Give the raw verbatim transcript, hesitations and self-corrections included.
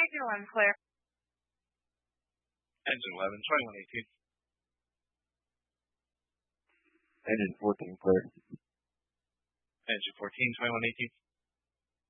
Engine eleven clear. Engine eleven, twenty-one eighteen. Engine fourteen clear. Engine fourteen, twenty-one eighteen.